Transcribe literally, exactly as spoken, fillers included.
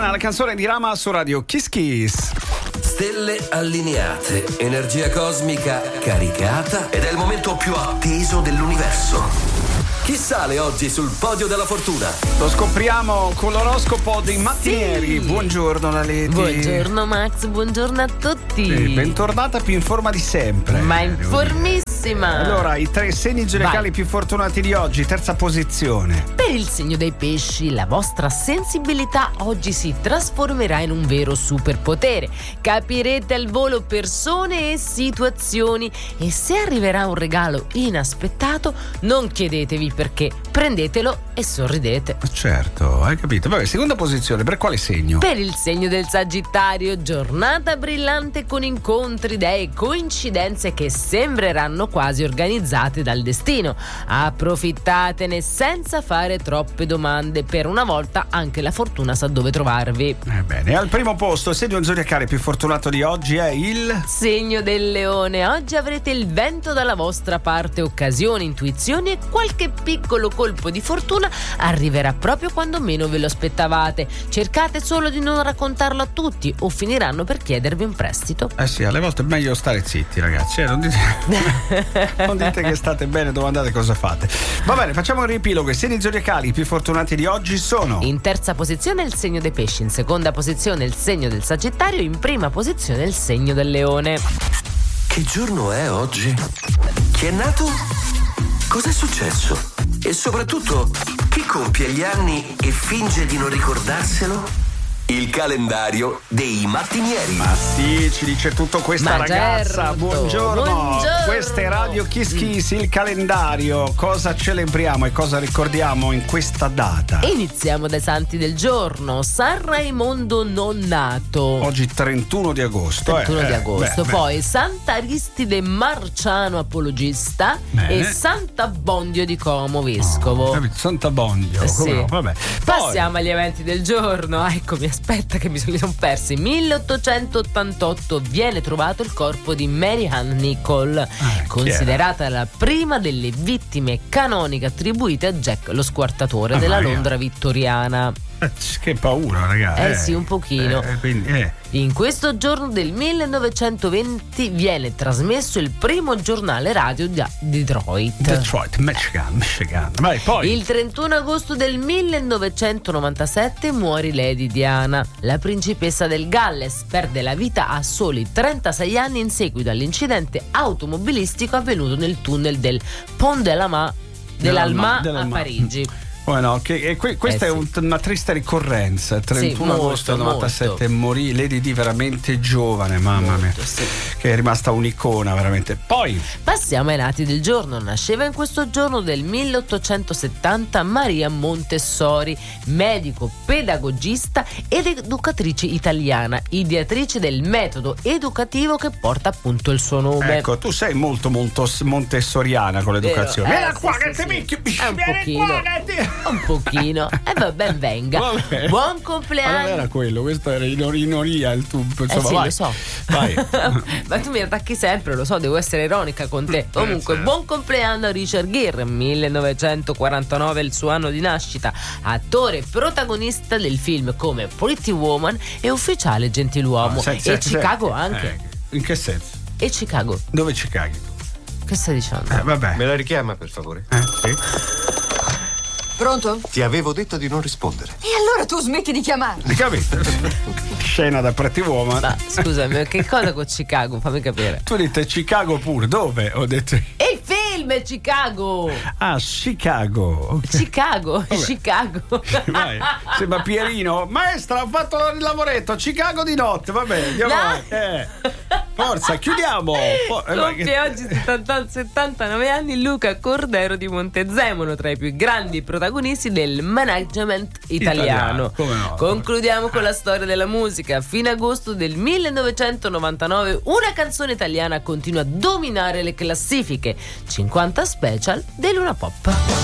Rihanna, la canzone di Rama su Radio Kiss Kiss. Stelle allineate, energia cosmica caricata ed è il momento più atteso dell'universo. Chi sale oggi sul podio della fortuna? Lo scopriamo con l'oroscopo dei mattinieri. Sì. Buongiorno Laletti. Buongiorno Max, buongiorno a tutti. Sì, bentornata, più in forma di sempre. Ma in formissima. Allora, i tre segni zodiacali Vai. più fortunati di oggi, terza posizione. Per il segno dei pesci, la vostra sensibilità oggi si trasformerà in un vero superpotere. Capirete al volo persone e situazioni e se arriverà un regalo inaspettato, non chiedetevi perché, prendetelo e sorridete. Certo, hai capito. Vabbè, seconda posizione, per quale segno? Per il segno del Sagittario, giornata brillante con incontri, idee e coincidenze che sembreranno quasi organizzate dal destino. Approfittatene senza fare troppe domande. Per una volta anche la fortuna sa dove trovarvi. Eh bene, al primo posto, il segno zodiacale più fortunato di oggi è il segno del Leone. Oggi avrete il vento dalla vostra parte, occasioni, intuizioni e qualche piccolo colpo di fortuna arriverà proprio quando meno ve lo aspettavate. Cercate solo di non raccontarlo a tutti o finiranno per chiedervi un prestito. Eh sì, alle volte è meglio stare zitti, ragazzi, eh? non, dite... non dite che state bene, domandate cosa fate. Va bene, facciamo un riepilogo. I segni zodiacali più fortunati di oggi sono: in terza posizione il segno dei pesci, in seconda posizione il segno del Sagittario, in prima posizione il segno del Leone. Che giorno è oggi? Chi è nato? Cos'è successo? E soprattutto, chi compie gli anni e finge di non ricordarselo? Il calendario dei mattinieri. Ma sì, ci dice tutto questa Ma ragazza. certo. Buongiorno. Buongiorno. Questo è Radio Kiss Kiss, il calendario. Cosa celebriamo e cosa ricordiamo in questa data? Iniziamo dai santi del giorno. San Raimondo Nonnato. Oggi trentuno di agosto. trentuno eh, di agosto. beh, Poi beh. Sant'Aristide Marciano Apologista. Bene. E Sant'Abbondio di Como Vescovo. Oh, capito? Sant'Abbondio. Eh, come sì. no? Vabbè. Passiamo Poi, agli eventi del giorno. Eccomi, aspetta che mi sono, li sono persi. milleottocentottantotto viene trovato il corpo di Mary Ann Nicol, Ah, considerata la prima delle vittime canoniche attribuite a Jack lo squartatore Ah, della Maria. Londra vittoriana. eh, che paura, ragazzi. Eh sì, un pochino. Eh, quindi, eh. In questo giorno del millenovecentoventi viene trasmesso il primo giornale radio di Detroit. Detroit, Michigan, Michigan. Vai, poi. Il trentuno agosto del millenovecentonovantasette muore Lady Diana. La principessa del Galles perde la vita a soli trentasei anni in seguito all'incidente automobilistico avvenuto nel tunnel del Pont de la Ma dell'Alma, dell'Alma. a Parigi. Oh no, che, e que, questa Eh è sì. un, una triste ricorrenza. trentuno Sì, agosto del molto, novantasette molto. morì Lady Di, veramente giovane, mamma Molto, mia, sì. che è rimasta un'icona veramente. Poi Passiamo ai nati del giorno. Nasceva in questo giorno del milleottocentosettanta Maria Montessori, medico, pedagogista ed educatrice italiana, ideatrice del metodo educativo che porta appunto il suo nome. ecco, tu sei molto molto montessoriana con l'educazione. Vero, eh, Vieni sì, qua sì, che sì. ti picchio. È un Vieni pochino. qua che ti... Un pochino. E va ben venga. Vabbè. Buon Ma non compleanno. era quello, questo era in ironia il tuo, insomma, Eh sì, vai. lo so. Vai. Ma tu mi attacchi sempre, lo so, devo essere ironica con te. Comunque, certo. buon compleanno a Richard Gere, millenovecentoquarantanove è il suo anno di nascita, attore protagonista del film come Pretty Woman e Ufficiale Gentiluomo. Ah, senti, e senti, Chicago senti. anche. Eh, in che senso? E Chicago. Dove ci caghi? Che stai dicendo? Eh, vabbè. Me la richiama, per favore? Eh, sì. Pronto? Ti avevo detto di non rispondere. E allora tu smetti di chiamare. Hai capito? Scena da Pretty Woman. Ma scusami, che cosa con Chicago? Fammi capire. Tu hai detto Chicago pure, dove? Ho detto. E il film è Chicago! Ah, Chicago. Ok. Chicago, Vabbè. Chicago. Vai. Sembra Pierino. Maestra, ho fatto il lavoretto. Chicago di notte. Va bene, andiamo No. avanti. Eh. Forza, chiudiamo. For- eh, vai, Compie che- oggi settanta settantanove anni Luca Cordero di Montezemolo, tra i più grandi protagonisti del management italiano. Italiano, come no? Concludiamo con la storia della musica. Fino agosto del millenovecentonovantanove una canzone italiana continua a dominare le classifiche. cinquanta special dei Luna Pop.